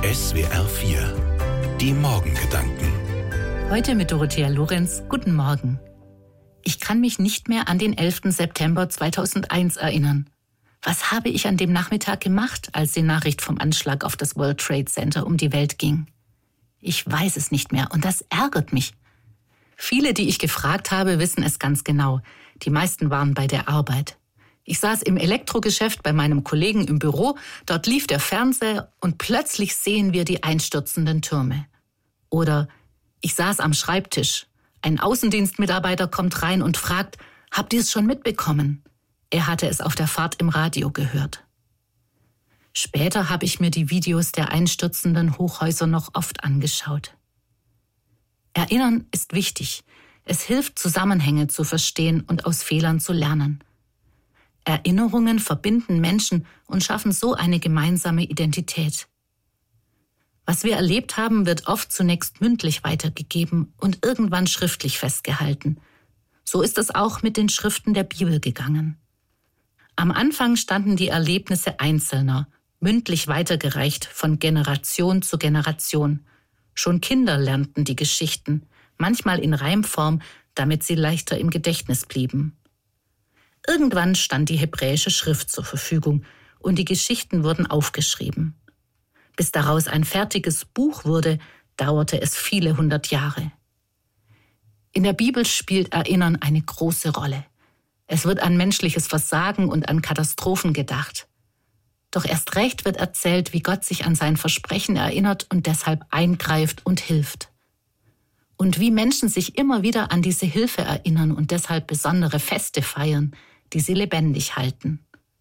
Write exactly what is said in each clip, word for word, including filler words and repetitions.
S W R vier. Die Morgengedanken. Heute mit Dorothea Lorenz. Guten Morgen. Ich kann mich nicht mehr an den elften September zweitausendeins erinnern. Was habe ich an dem Nachmittag gemacht, als die Nachricht vom Anschlag auf das World Trade Center um die Welt ging? Ich weiß es nicht mehr und das ärgert mich. Viele, die ich gefragt habe, wissen es ganz genau. Die meisten waren bei der Arbeit. Ich saß im Elektrogeschäft bei meinem Kollegen im Büro, dort lief der Fernseher und plötzlich sehen wir die einstürzenden Türme. Oder ich saß am Schreibtisch. Ein Außendienstmitarbeiter kommt rein und fragt, habt ihr es schon mitbekommen? Er hatte es auf der Fahrt im Radio gehört. Später habe ich mir die Videos der einstürzenden Hochhäuser noch oft angeschaut. Erinnern ist wichtig. Es hilft, Zusammenhänge zu verstehen und aus Fehlern zu lernen. Erinnerungen verbinden Menschen und schaffen so eine gemeinsame Identität. Was wir erlebt haben, wird oft zunächst mündlich weitergegeben und irgendwann schriftlich festgehalten. So ist es auch mit den Schriften der Bibel gegangen. Am Anfang standen die Erlebnisse Einzelner, mündlich weitergereicht von Generation zu Generation. Schon Kinder lernten die Geschichten, manchmal in Reimform, damit sie leichter im Gedächtnis blieben. Irgendwann stand die hebräische Schrift zur Verfügung und die Geschichten wurden aufgeschrieben. Bis daraus ein fertiges Buch wurde, dauerte es viele hundert Jahre. In der Bibel spielt Erinnern eine große Rolle. Es wird an menschliches Versagen und an Katastrophen gedacht. Doch erst recht wird erzählt, wie Gott sich an sein Versprechen erinnert und deshalb eingreift und hilft. Und wie Menschen sich immer wieder an diese Hilfe erinnern und deshalb besondere Feste feiern, die sie lebendig halten.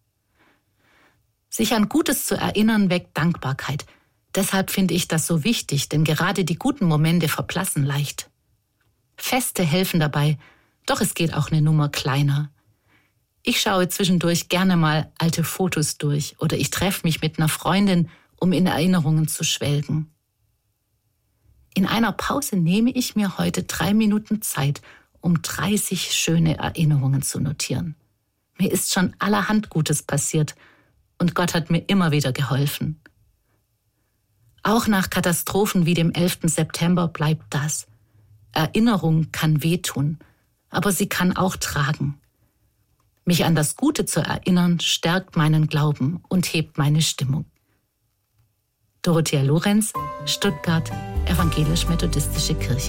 Sich an Gutes zu erinnern, weckt Dankbarkeit. Deshalb finde ich das so wichtig, denn gerade die guten Momente verblassen leicht. Feste helfen dabei, doch es geht auch eine Nummer kleiner. Ich schaue zwischendurch gerne mal alte Fotos durch oder ich treffe mich mit einer Freundin, um in Erinnerungen zu schwelgen. In einer Pause nehme ich mir heute drei Minuten Zeit, um dreißig schöne Erinnerungen zu notieren. Mir ist schon allerhand Gutes passiert und Gott hat mir immer wieder geholfen. Auch nach Katastrophen wie dem elften September bleibt das. Erinnerung kann wehtun, aber sie kann auch tragen. Mich an das Gute zu erinnern, stärkt meinen Glauben und hebt meine Stimmung. Dorothea Lorenz, Stuttgart, Evangelisch-Methodistische Kirche.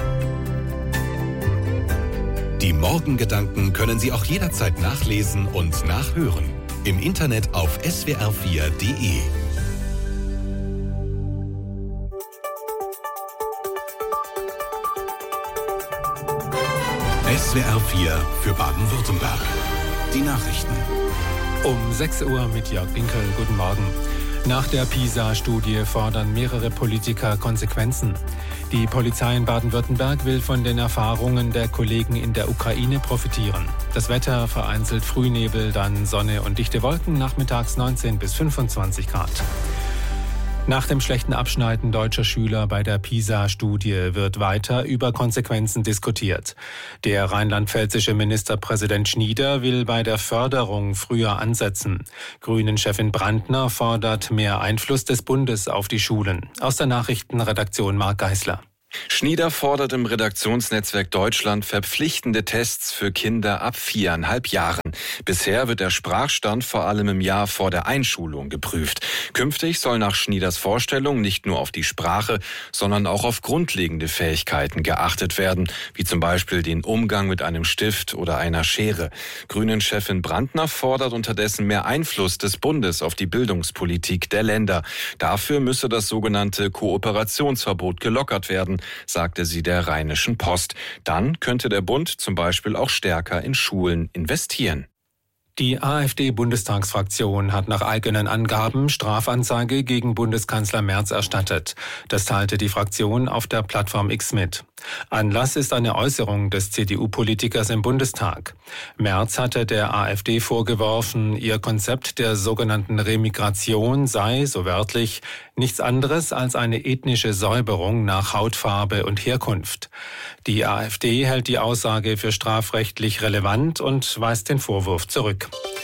Die Morgengedanken können Sie auch jederzeit nachlesen und nachhören. Im Internet auf S W R vier Punkt de. S W R vier für Baden-Württemberg. Die Nachrichten. Um sechs Uhr mit Jörg Binkel. Guten Morgen. Nach der PISA-Studie fordern mehrere Politiker Konsequenzen. Die Polizei in Baden-Württemberg will von den Erfahrungen der Kollegen in der Ukraine profitieren. Das Wetter vereinzelt Frühnebel, dann Sonne und dichte Wolken, nachmittags neunzehn bis fünfundzwanzig Grad. Nach dem schlechten Abschneiden deutscher Schüler bei der PISA-Studie wird weiter über Konsequenzen diskutiert. Der rheinland-pfälzische Ministerpräsident Schnieder will bei der Förderung früher ansetzen. Grünen-Chefin Brandner fordert mehr Einfluss des Bundes auf die Schulen. Aus der Nachrichtenredaktion Marc Geisler. Schnieder fordert im Redaktionsnetzwerk Deutschland verpflichtende Tests für Kinder ab viereinhalb Jahren. Bisher wird der Sprachstand vor allem im Jahr vor der Einschulung geprüft. Künftig soll nach Schnieders Vorstellung nicht nur auf die Sprache, sondern auch auf grundlegende Fähigkeiten geachtet werden, wie zum Beispiel den Umgang mit einem Stift oder einer Schere. Grünen-Chefin Brandner fordert unterdessen mehr Einfluss des Bundes auf die Bildungspolitik der Länder. Dafür müsse das sogenannte Kooperationsverbot gelockert werden, sagte sie der Rheinischen Post. Dann könnte der Bund zum Beispiel auch stärker in Schulen investieren. Die AfD-Bundestagsfraktion hat nach eigenen Angaben Strafanzeige gegen Bundeskanzler Merz erstattet. Das teilte die Fraktion auf der Plattform X mit. Anlass ist eine Äußerung des C D U-Politikers im Bundestag. Merz hatte der AfD vorgeworfen, ihr Konzept der sogenannten Remigration sei, so wörtlich, nichts anderes als eine ethnische Säuberung nach Hautfarbe und Herkunft. Die AfD hält die Aussage für strafrechtlich relevant und weist den Vorwurf zurück.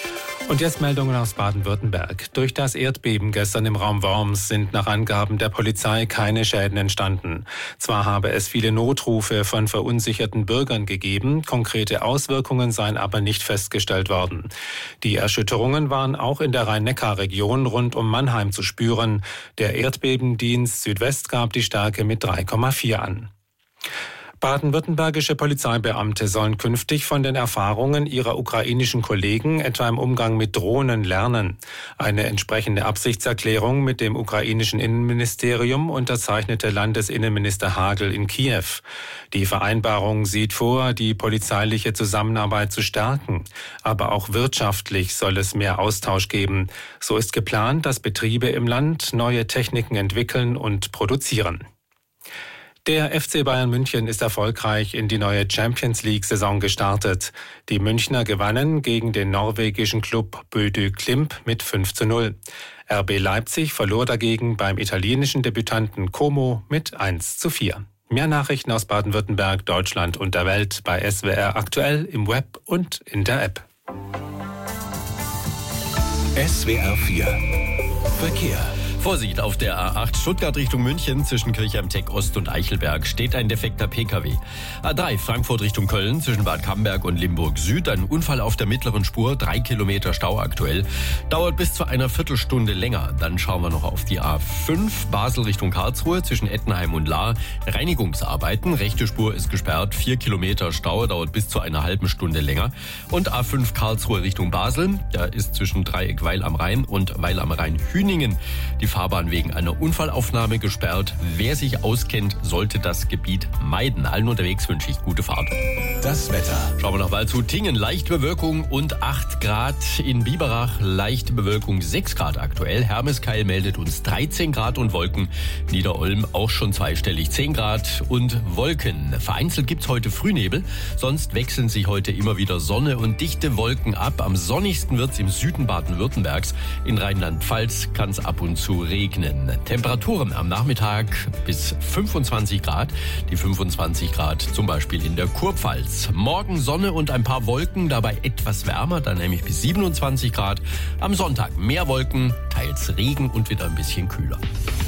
Und jetzt Meldungen aus Baden-Württemberg. Durch das Erdbeben gestern im Raum Worms sind nach Angaben der Polizei keine Schäden entstanden. Zwar habe es viele Notrufe von verunsicherten Bürgern gegeben, konkrete Auswirkungen seien aber nicht festgestellt worden. Die Erschütterungen waren auch in der Rhein-Neckar-Region rund um Mannheim zu spüren. Der Erdbebendienst Südwest gab die Stärke mit drei Komma vier an. Baden-württembergische Polizeibeamte sollen künftig von den Erfahrungen ihrer ukrainischen Kollegen etwa im Umgang mit Drohnen lernen. Eine entsprechende Absichtserklärung mit dem ukrainischen Innenministerium unterzeichnete Landesinnenminister Hagel in Kiew. Die Vereinbarung sieht vor, die polizeiliche Zusammenarbeit zu stärken. Aber auch wirtschaftlich soll es mehr Austausch geben. So ist geplant, dass Betriebe im Land neue Techniken entwickeln und produzieren. Der F C Bayern München ist erfolgreich in die neue Champions-League-Saison gestartet. Die Münchner gewannen gegen den norwegischen Klub Bodø Glimt mit fünf zu null. R B Leipzig verlor dagegen beim italienischen Debütanten Como mit eins zu vier. Mehr Nachrichten aus Baden-Württemberg, Deutschland und der Welt bei S W R aktuell im Web und in der App. S W R vier Verkehr. Vorsicht, auf der A acht Stuttgart Richtung München zwischen Kirchheim-Teck Ost und Eichelberg steht ein defekter P K W. A drei Frankfurt Richtung Köln zwischen Bad Camberg und Limburg Süd. Ein Unfall auf der mittleren Spur, drei Kilometer Stau aktuell. Dauert bis zu einer Viertelstunde länger. Dann schauen wir noch auf die A fünf Basel Richtung Karlsruhe zwischen Ettenheim und Lahr. Reinigungsarbeiten, rechte Spur ist gesperrt, vier Kilometer Stau, dauert bis zu einer halben Stunde länger. Und A fünf Karlsruhe Richtung Basel, da ist zwischen Dreieck Weil am Rhein und Weil am Rhein Hüningen die Fahrbahn wegen einer Unfallaufnahme gesperrt. Wer sich auskennt, sollte das Gebiet meiden. Allen unterwegs wünsche ich gute Fahrt. Das Wetter. Schauen wir noch mal zu Tingen. Leichte Bewölkung und acht Grad. In Biberach leichte Bewölkung, sechs Grad aktuell. Hermeskeil meldet uns dreizehn Grad und Wolken. Niederolm auch schon zweistellig, zehn Grad und Wolken. Vereinzelt gibt's heute Frühnebel. Sonst wechseln sich heute immer wieder Sonne und dichte Wolken ab. Am sonnigsten wird's im Süden Baden-Württembergs. In Rheinland-Pfalz kann's ab und zu regnen. Temperaturen am Nachmittag bis fünfundzwanzig Grad. Die fünfundzwanzig Grad zum Beispiel in der Kurpfalz. Morgen Sonne und ein paar Wolken, dabei etwas wärmer, dann nämlich bis siebenundzwanzig Grad. Am Sonntag mehr Wolken, teils Regen und wieder ein bisschen kühler.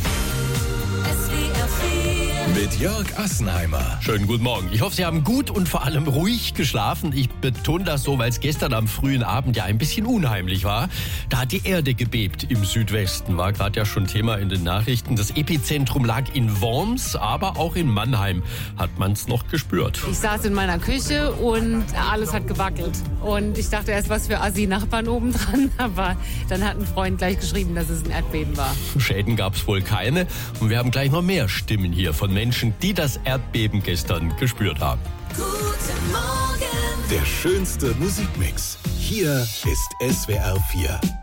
Mit Jörg Assenheimer. Schönen guten Morgen. Ich hoffe, Sie haben gut und vor allem ruhig geschlafen. Ich betone das so, weil es gestern am frühen Abend ja ein bisschen unheimlich war. Da hat die Erde gebebt im Südwesten. War gerade ja schon Thema in den Nachrichten. Das Epizentrum lag in Worms, aber auch in Mannheim hat man es noch gespürt. Ich saß in meiner Küche und alles hat gewackelt. Und ich dachte erst, was für Assi-Nachbarn oben dran. Aber dann hat ein Freund gleich geschrieben, dass es ein Erdbeben war. Schäden gab es wohl keine. Und wir haben gleich noch mehr Stimmen hier von Menschen, die das Erdbeben gestern gespürt haben. Guten Morgen. Der schönste Musikmix. Hier ist S W R vier.